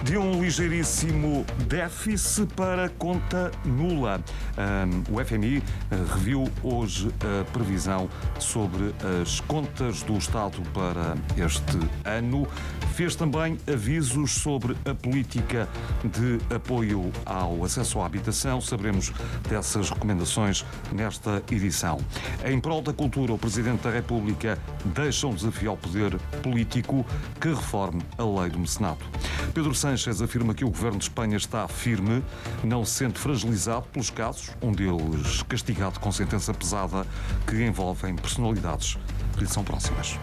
De um ligeiríssimo déficit para conta nula. O FMI reviu hoje a previsão sobre as contas do Estado para este ano. Fez também avisos sobre a política de apoio ao acesso à habitação. Saberemos dessas recomendações nesta edição. Em prol da cultura, o Presidente da República deixa um desafio ao poder político que reforme a lei do mecenato. Pedro Sánchez afirma que o Governo de Espanha está firme, não se sente fragilizado pelos casos, um deles castigado com sentença pesada que envolvem personalidades que lhe são próximas.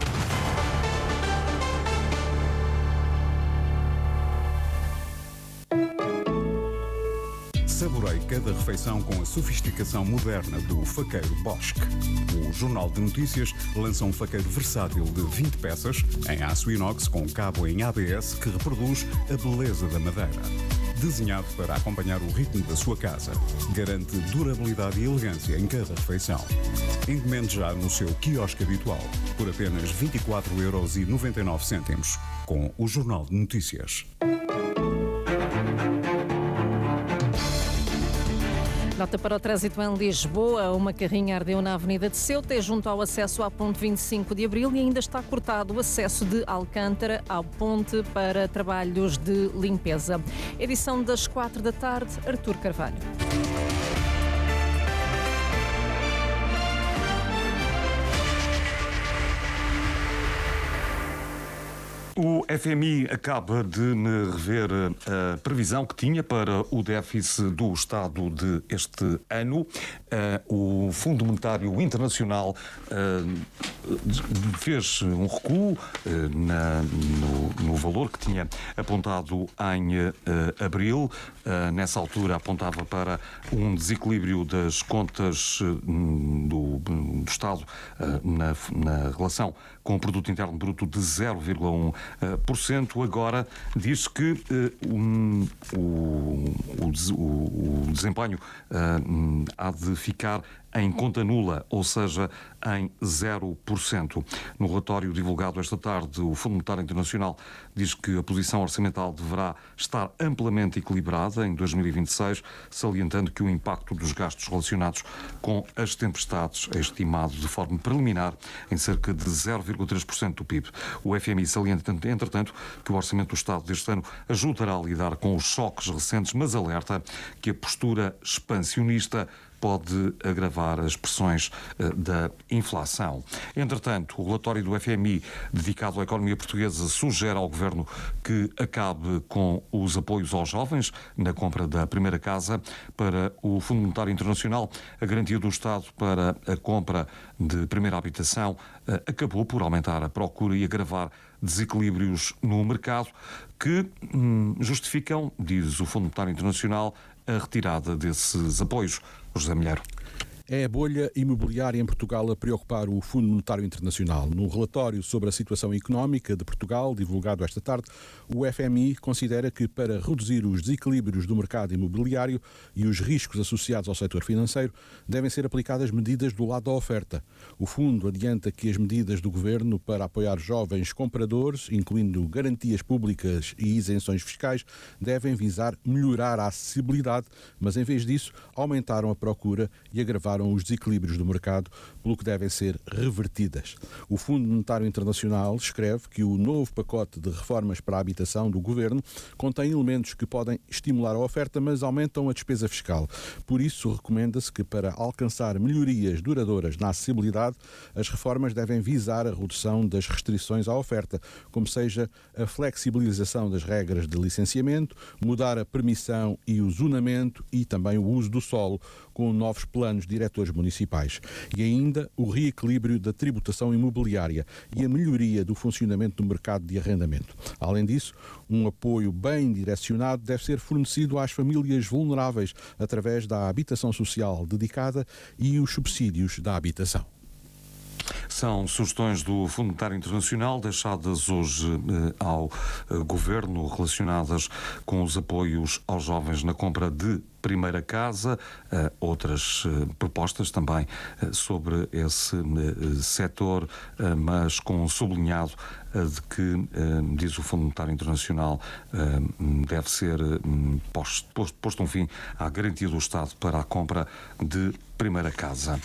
Saboreie cada refeição com a sofisticação moderna do faqueiro Bosch. O Jornal de Notícias lança um faqueiro versátil de 20 peças, em aço inox com cabo em ABS que reproduz a beleza da madeira. Desenhado para acompanhar o ritmo da sua casa, garante durabilidade e elegância em cada refeição. Encomende já no seu quiosque habitual, por apenas 24,99€, com o Jornal de Notícias. Nota para o trânsito em Lisboa. Uma carrinha ardeu na Avenida de Ceuta, junto ao acesso à ponte 25 de Abril, e ainda está cortado o acesso de Alcântara ao ponte para trabalhos de limpeza. Edição das 4 da tarde, Artur Carvalho. O FMI acaba de me rever a previsão que tinha para o déficit do Estado deste ano. O Fundo Monetário Internacional fez um recuo no valor que tinha apontado em abril. Nessa altura apontava para um desequilíbrio das contas do Estado na relação com o Produto Interno Bruto de 0,1%. Agora diz que o desempenho há de ficar em conta nula, ou seja, em 0%. No relatório divulgado esta tarde, o Fundo Monetário Internacional diz que a posição orçamental deverá estar amplamente equilibrada em 2026, salientando que o impacto dos gastos relacionados com as tempestades é estimado de forma preliminar em cerca de 0,3% do PIB. O FMI salienta, entretanto, que o orçamento do Estado deste ano ajudará a lidar com os choques recentes, mas alerta que a postura expansionista pode agravar as pressões da inflação. Entretanto, o relatório do FMI dedicado à economia portuguesa sugere ao Governo que acabe com os apoios aos jovens na compra da primeira casa. Para o Fundo Monetário Internacional, a garantia do Estado para a compra de primeira habitação acabou por aumentar a procura e agravar desequilíbrios no mercado que justificam, diz o Fundo Monetário Internacional, a retirada desses apoios. José Milheiro. É a bolha imobiliária em Portugal a preocupar o Fundo Monetário Internacional. No relatório sobre a situação económica de Portugal, divulgado esta tarde, o FMI considera que para reduzir os desequilíbrios do mercado imobiliário e os riscos associados ao setor financeiro, devem ser aplicadas medidas do lado da oferta. O fundo adianta que as medidas do Governo para apoiar jovens compradores, incluindo garantias públicas e isenções fiscais, devem visar melhorar a acessibilidade, mas em vez disso, aumentaram a procura e agravaram os desequilíbrios do mercado, pelo que devem ser revertidas. O Fundo Monetário Internacional escreve que o novo pacote de reformas para a habitação do Governo contém elementos que podem estimular a oferta, mas aumentam a despesa fiscal. Por isso, recomenda-se que, para alcançar melhorias duradouras na acessibilidade, as reformas devem visar a redução das restrições à oferta, como seja a flexibilização das regras de licenciamento, mudar a permissão e o zonamento e também o uso do solo, com novos planos diretores municipais, e ainda o reequilíbrio da tributação imobiliária e a melhoria do funcionamento do mercado de arrendamento. Além disso, um apoio bem direcionado deve ser fornecido às famílias vulneráveis através da habitação social dedicada e os subsídios da habitação. São sugestões do Fundo Monetário Internacional deixadas hoje ao Governo, relacionadas com os apoios aos jovens na compra de primeira casa. Outras propostas também sobre esse setor, mas com sublinhado de que, diz o Fundo Monetário Internacional, deve ser posto um fim à garantia do Estado para a compra de primeira casa.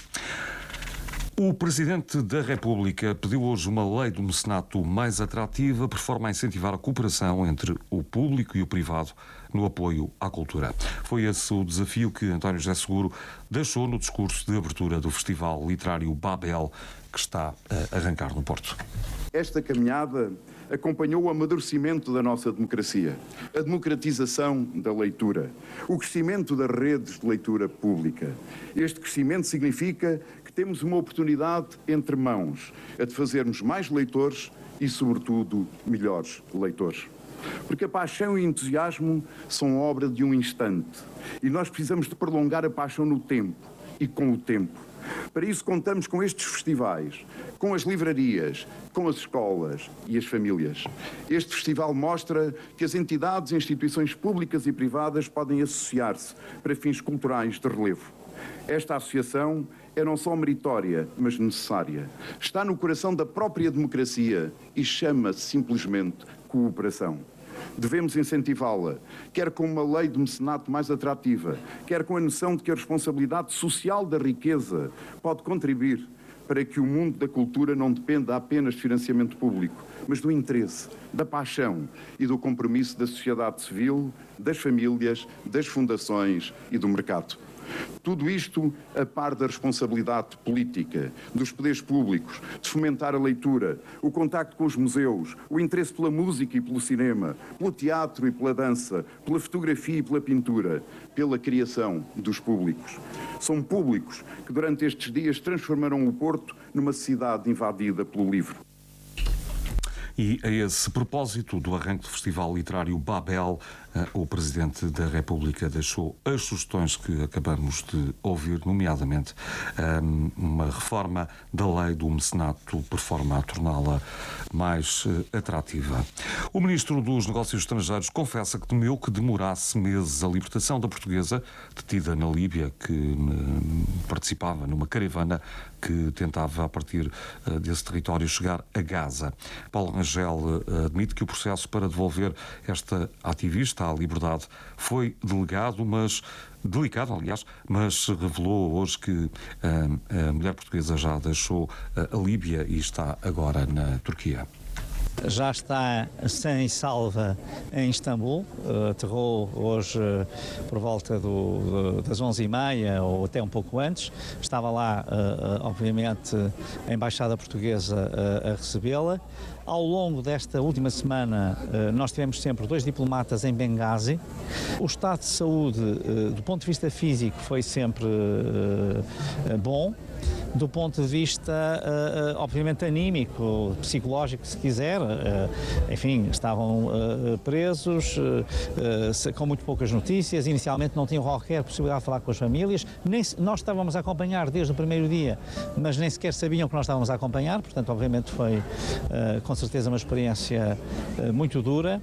O Presidente da República pediu hoje uma lei do mecenato mais atrativa, por forma a incentivar a cooperação entre o público e o privado no apoio à cultura. Foi esse o desafio que António José Seguro deixou no discurso de abertura do Festival Literário Babel, que está a arrancar no Porto. Esta caminhada acompanhou o amadurecimento da nossa democracia, a democratização da leitura, o crescimento das redes de leitura pública. Este crescimento significa que temos uma oportunidade entre mãos, a de fazermos mais leitores e, sobretudo, melhores leitores. Porque a paixão e o entusiasmo são obra de um instante e nós precisamos de prolongar a paixão no tempo e com o tempo. Para isso contamos com estes festivais, com as livrarias, com as escolas e as famílias. Este festival mostra que as entidades e instituições públicas e privadas podem associar-se para fins culturais de relevo. Esta associação é não só meritória, mas necessária. Está no coração da própria democracia e chama-se simplesmente cooperação. Devemos incentivá-la, quer com uma lei de mecenato mais atrativa, quer com a noção de que a responsabilidade social da riqueza pode contribuir para que o mundo da cultura não dependa apenas de financiamento público, mas do interesse, da paixão e do compromisso da sociedade civil, das famílias, das fundações e do mercado. Tudo isto a par da responsabilidade política, dos poderes públicos, de fomentar a leitura, o contacto com os museus, o interesse pela música e pelo cinema, pelo teatro e pela dança, pela fotografia e pela pintura, pela criação dos públicos. São públicos que durante estes dias transformaram o Porto numa cidade invadida pelo livro. E a esse propósito do arranque do Festival Literário Babel, o Presidente da República deixou as sugestões que acabamos de ouvir, nomeadamente uma reforma da lei do mecenato por forma a torná-la mais atrativa. O Ministro dos Negócios Estrangeiros confessa que temeu que demorasse meses a libertação da portuguesa detida na Líbia, que participava numa caravana que tentava, a partir desse território, chegar a Gaza. Paulo Rangel admite que o processo para devolver esta ativista à liberdade foi delicado, mas revelou hoje que a mulher portuguesa já deixou a Líbia e está agora na Turquia. Já está sem salva em Istambul, aterrou hoje por volta das 11h30 ou até um pouco antes. Estava lá, obviamente, a Embaixada Portuguesa a recebê-la. Ao longo desta última semana, nós tivemos sempre 2 diplomatas em Benghazi. O estado de saúde, do ponto de vista físico, foi sempre bom. Do ponto de vista, obviamente, anímico, psicológico, se quiser, enfim, estavam presos, com muito poucas notícias. Inicialmente não tinham qualquer possibilidade de falar com as famílias. Nós estávamos a acompanhar desde o primeiro dia, mas nem sequer sabiam que nós estávamos a acompanhar. Portanto, obviamente, foi com certeza uma experiência muito dura.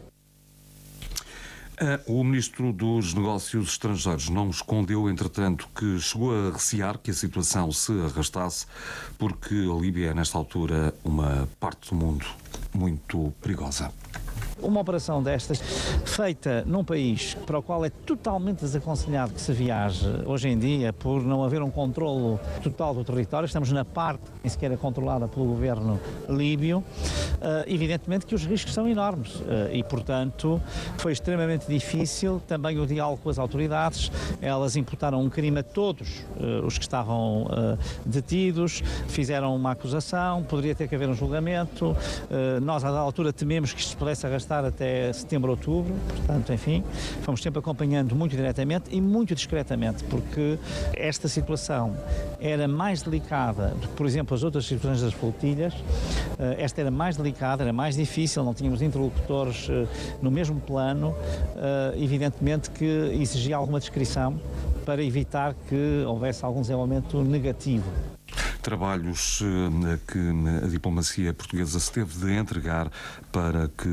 O Ministro dos Negócios Estrangeiros não escondeu, entretanto, que chegou a recear que a situação se arrastasse, porque a Líbia é, nesta altura, uma parte do mundo muito perigosa. Uma operação destas, feita num país para o qual é totalmente desaconselhado que se viaje hoje em dia, por não haver um controlo total do território, estamos na parte que nem sequer é controlada pelo governo líbio, evidentemente que os riscos são enormes e, portanto, foi extremamente difícil também o diálogo com as autoridades. Elas imputaram um crime a todos os que estavam detidos, fizeram uma acusação, poderia ter que haver um julgamento. Nós, à altura, tememos que isto pudesse arrastar até setembro, outubro, portanto, enfim, fomos sempre acompanhando muito diretamente e muito discretamente, porque esta situação era mais delicada do que, por exemplo, as outras situações das flotilhas. Esta era mais delicada, era mais difícil, não tínhamos interlocutores no mesmo plano, evidentemente que exigia alguma discrição para evitar que houvesse algum desenvolvimento negativo. trabalhos que a diplomacia portuguesa se teve de entregar para que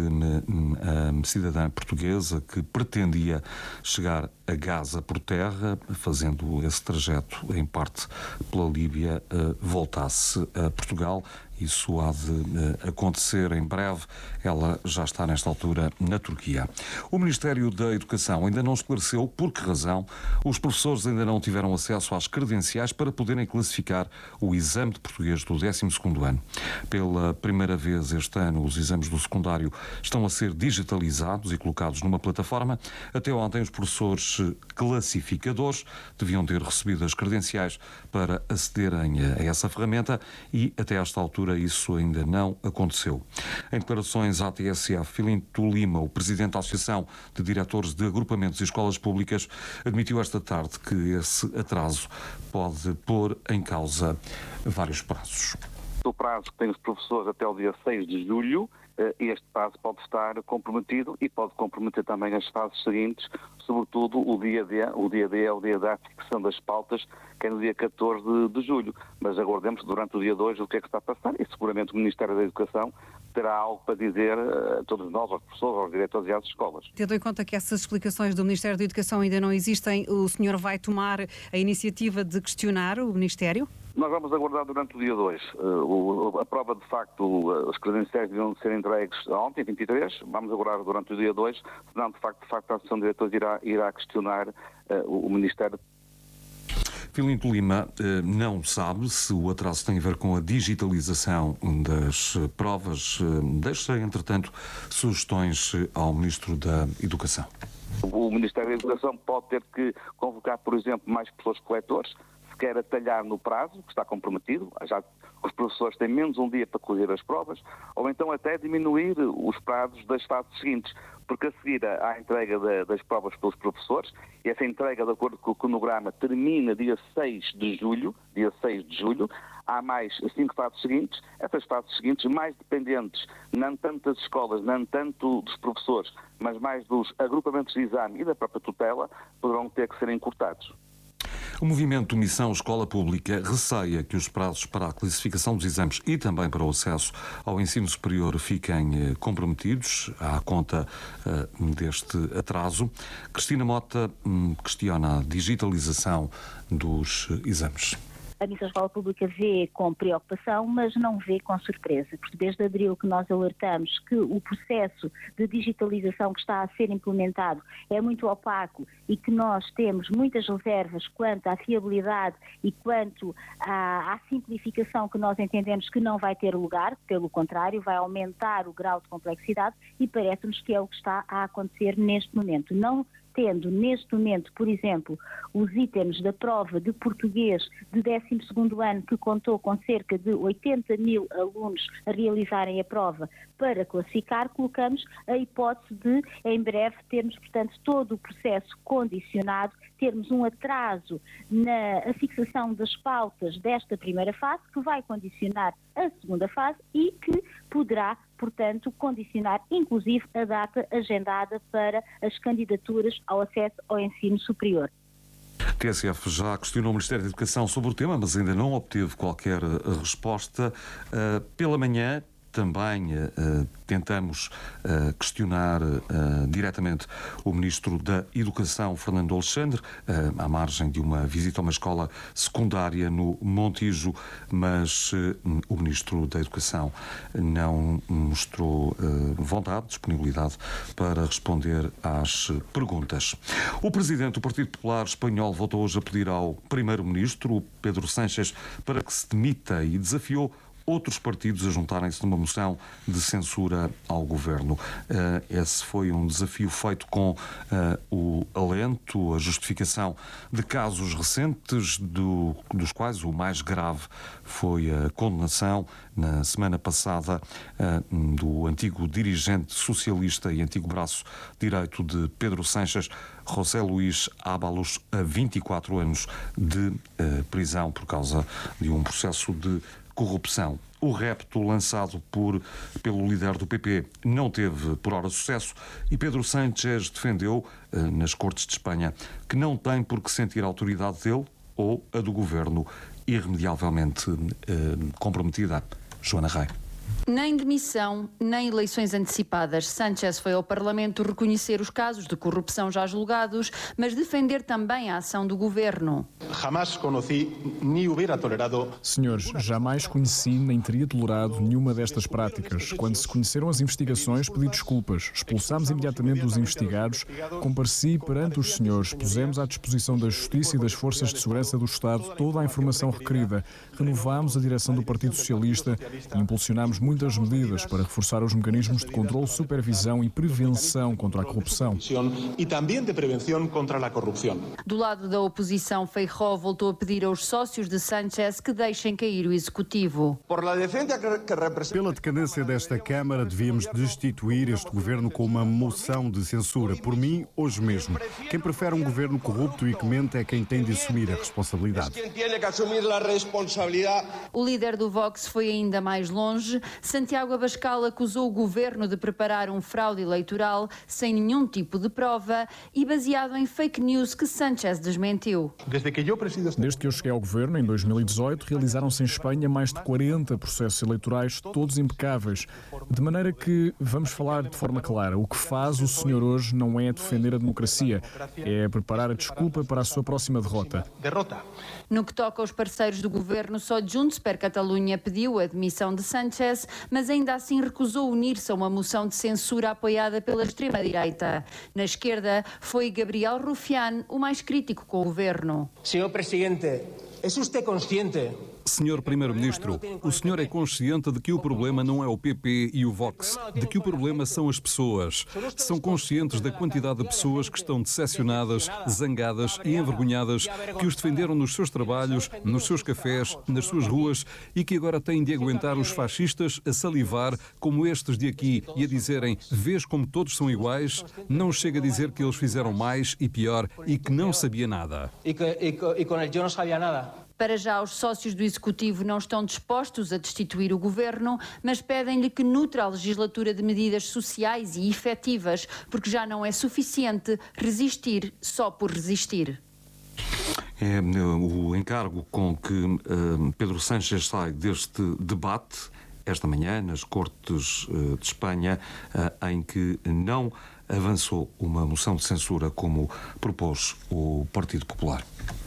a cidadã portuguesa que pretendia chegar a Gaza por terra, fazendo esse trajeto em parte pela Líbia, voltasse a Portugal. Isso há de acontecer em breve. Ela já está nesta altura na Turquia. O Ministério da Educação ainda não esclareceu por que razão os professores ainda não tiveram acesso às credenciais para poderem classificar o exame de português do 12º ano. Pela primeira vez este ano, os exames do secundário estão a ser digitalizados e colocados numa plataforma. Até ontem, os professores classificadores deviam ter recebido as credenciais para acederem a essa ferramenta e, até esta altura, isso ainda não aconteceu. Em declarações à TSF, Filinto Lima, o presidente da Associação de Diretores de Agrupamentos e Escolas Públicas, admitiu esta tarde que esse atraso pode pôr em causa vários prazos. O prazo que tem os professores até o dia 6 de julho, este prazo pode estar comprometido e pode comprometer também as fases seguintes, sobretudo o dia D é o dia da fixação das pautas, que é no dia 14 de julho. Mas aguardemos durante o dia 2 o que é que está a passar e seguramente o Ministério da Educação terá algo para dizer a todos nós, aos professores, aos diretores e às escolas. Tendo em conta que essas explicações do Ministério da Educação ainda não existem, o senhor vai tomar a iniciativa de questionar o Ministério? Nós vamos aguardar durante o dia 2. A prova, de facto, as credenciais deviam ser entregues ontem, 23. Vamos aguardar durante o dia 2. Senão, de facto, a Associação de Diretores irá questionar o Ministério. Filinto Lima não sabe se o atraso tem a ver com a digitalização das provas. Deixa, entretanto, sugestões ao Ministro da Educação. O Ministério da Educação pode ter que convocar, por exemplo, mais pessoas coletores, se quer atalhar no prazo, que está comprometido, já os professores têm menos um dia para colher as provas, ou então até diminuir os prazos das fases seguintes, porque a seguir à entrega das provas pelos professores, e essa entrega, de acordo com o cronograma, termina dia 6 de julho, há mais 5 fases seguintes. Essas fases seguintes, mais dependentes, não tanto das escolas, não tanto dos professores, mas mais dos agrupamentos de exame e da própria tutela, poderão ter que ser encurtados. O movimento Missão Escola Pública receia que os prazos para a classificação dos exames e também para o acesso ao ensino superior fiquem comprometidos à conta deste atraso. Cristina Mota questiona a digitalização dos exames. A Missão Escola Pública vê com preocupação, mas não vê com surpresa, porque desde abril que nós alertamos que o processo de digitalização que está a ser implementado é muito opaco e que nós temos muitas reservas quanto à fiabilidade e quanto à simplificação que nós entendemos que não vai ter lugar, pelo contrário, vai aumentar o grau de complexidade e parece-nos que é o que está a acontecer neste momento. Não tendo neste momento, por exemplo, os itens da prova de português de 12º ano, que contou com cerca de 80 mil alunos a realizarem a prova para classificar, colocamos a hipótese de, em breve, termos, portanto, todo o processo condicionado, termos um atraso na fixação das pautas desta primeira fase, que vai condicionar a segunda fase e que poderá, portanto, condicionar inclusive a data agendada para as candidaturas ao acesso ao ensino superior. A TSF já questionou o Ministério da Educação sobre o tema, mas ainda não obteve qualquer resposta. Pela manhã também tentamos questionar diretamente o Ministro da Educação, Fernando Alexandre, à margem de uma visita a uma escola secundária no Montijo, mas o Ministro da Educação não mostrou vontade, disponibilidade para responder às perguntas. O Presidente do Partido Popular Espanhol voltou hoje a pedir ao Primeiro-Ministro, Pedro Sánchez, para que se demita e desafiou outros partidos a juntarem-se numa moção de censura ao governo. Esse foi um desafio feito com o alento, a justificação de casos recentes, dos quais o mais grave foi a condenação na semana passada do antigo dirigente socialista e antigo braço direito de Pedro Sánchez, José Luís Ábalos, a 24 anos de prisão por causa de um processo de corrupção. O repto lançado pelo líder do PP não teve por hora sucesso e Pedro Sánchez defendeu nas Cortes de Espanha que não tem por que sentir a autoridade dele ou a do governo irremediavelmente comprometida. Joana Rei. Nem demissão, nem eleições antecipadas. Sánchez foi ao Parlamento reconhecer os casos de corrupção já julgados, mas defender também a ação do governo. Senhores, jamais conheci nem teria tolerado nenhuma destas práticas. Quando se conheceram as investigações, pedi desculpas. Expulsámos imediatamente os investigados, compareci perante os senhores, pusemos à disposição da Justiça e das Forças de Segurança do Estado toda a informação requerida, renovámos a direção do Partido Socialista e impulsionámos muitas medidas para reforçar os mecanismos de controle, supervisão e prevenção contra a corrupção. E também de prevenção contra a corrupção. Do lado da oposição, Feijóo voltou a pedir aos sócios de Sánchez que deixem cair o executivo. Pela decadência desta Câmara, devíamos destituir este governo com uma moção de censura. Por mim, hoje mesmo. Quem prefere um governo corrupto e que mente é quem tem de assumir a responsabilidade. O líder do Vox foi ainda mais longe. Santiago Abascal acusou o governo de preparar um fraude eleitoral sem nenhum tipo de prova e baseado em fake news que Sánchez desmentiu. Desde que eu cheguei ao governo, em 2018, realizaram-se em Espanha mais de 40 processos eleitorais, todos impecáveis. De maneira que, vamos falar de forma clara, o que faz o senhor hoje não é defender a democracia, é preparar a desculpa para a sua próxima derrota. No que toca aos parceiros do governo, só Junts per Catalunya pediu a demissão de Sánchez, mas ainda assim recusou unir-se a uma moção de censura apoiada pela extrema-direita. Na esquerda, foi Gabriel Rufián o mais crítico com o governo. Senhor Presidente, é você consciente? Senhor Primeiro-Ministro, o senhor é consciente de que o problema não é o PP e o Vox, de que o problema são as pessoas. São conscientes da quantidade de pessoas que estão decepcionadas, zangadas e envergonhadas, que os defenderam nos seus trabalhos, nos seus cafés, nas suas ruas e que agora têm de aguentar os fascistas a salivar como estes de aqui e a dizerem: vês como todos são iguais? Não chega a dizer que eles fizeram mais e pior e que não sabia nada. E com ele eu não sabia nada. Para já, os sócios do Executivo não estão dispostos a destituir o governo, mas pedem-lhe que nutra a legislatura de medidas sociais e efetivas, porque já não é suficiente resistir só por resistir. É o encargo com que Pedro Sánchez sai deste debate esta manhã nas Cortes de Espanha, em que não avançou uma moção de censura como propôs o Partido Popular.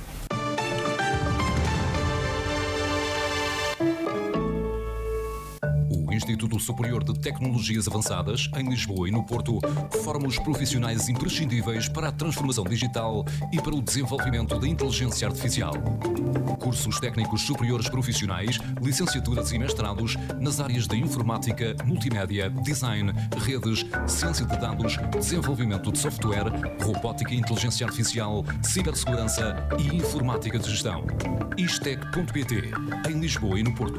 O Instituto Superior de Tecnologias Avançadas, em Lisboa e no Porto, forma os profissionais imprescindíveis para a transformação digital e para o desenvolvimento da inteligência artificial. Cursos técnicos superiores profissionais, licenciaturas e mestrados nas áreas de informática, multimédia, design, redes, ciência de dados, desenvolvimento de software, robótica e inteligência artificial, cibersegurança e informática de gestão. Istec.pt, em Lisboa e no Porto.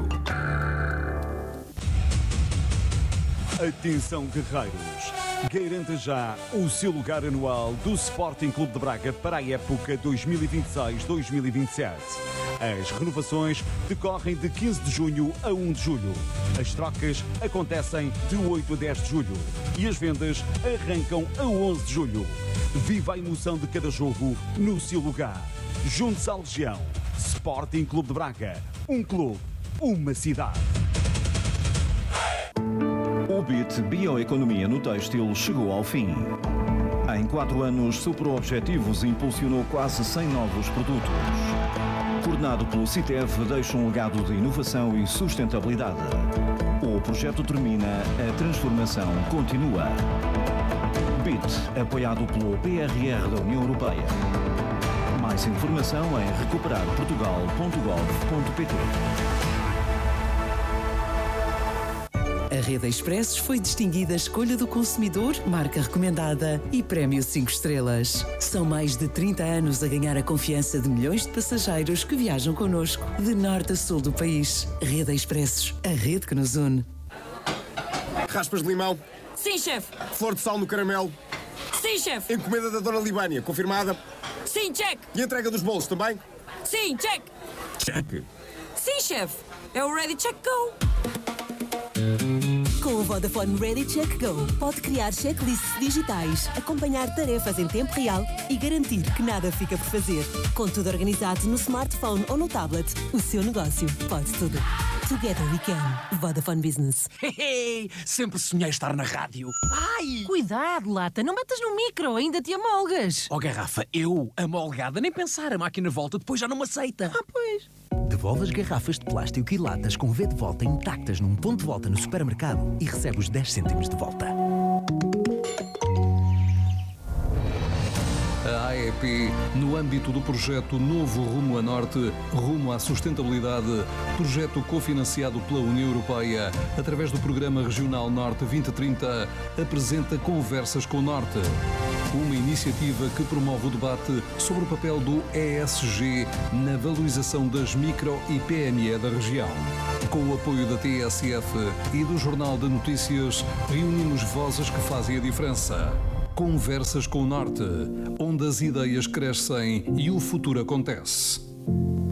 Atenção, guerreiros! Garanta já o seu lugar anual do Sporting Clube de Braga para a época 2026-2027. As renovações decorrem de 15 de junho a 1 de julho. As trocas acontecem de 8 a 10 de julho. E as vendas arrancam a 11 de julho. Viva a emoção de cada jogo no seu lugar. Junte-se à Legião. Sporting Clube de Braga. Um clube, uma cidade. O BIT Bioeconomia no Têxtil chegou ao fim. Em 4 anos superou objetivos e impulsionou quase 100 novos produtos. Coordenado pelo CITEV, deixa um legado de inovação e sustentabilidade. O projeto termina, a transformação continua. BIT, apoiado pelo PRR da União Europeia. Mais informação em recuperarportugal.gov.pt. A Rede Expressos foi distinguida Escolha do Consumidor, marca recomendada e Prémio 5 estrelas. São mais de 30 anos a ganhar a confiança de milhões de passageiros que viajam connosco de norte a sul do país. Rede Expressos, a rede que nos une. Raspas de limão? Sim, chefe. Flor de sal no caramelo? Sim, chefe. Encomenda da Dona Libânia, confirmada? Sim, check. E entrega dos bolos também? Sim, check. Check. Sim, chefe. É o Ready Check Go. Com o Vodafone Ready Check Go, pode criar checklists digitais, acompanhar tarefas em tempo real e garantir que nada fica por fazer. Com tudo organizado no smartphone ou no tablet, o seu negócio pode tudo. Together we can. Vodafone Business. Sempre sonhei estar na rádio. Ai! Cuidado, Lata, não metas no micro, ainda te amolgas. Oh, garrafa, eu, amolgada, nem pensar, a máquina volta, depois já não me aceita. Ah, pois. Devolve as garrafas de plástico e latas com V de volta intactas num ponto de volta no supermercado e recebe os 10 cêntimos de volta. A AEP, no âmbito do projeto Novo Rumo a Norte, Rumo à Sustentabilidade, projeto cofinanciado pela União Europeia, através do Programa Regional Norte 2030, apresenta Conversas com o Norte. Uma iniciativa que promove o debate sobre o papel do ESG na valorização das micro e PME da região. Com o apoio da TSF e do Jornal de Notícias, reunimos vozes que fazem a diferença. Conversas com o Norte, onde as ideias crescem e o futuro acontece.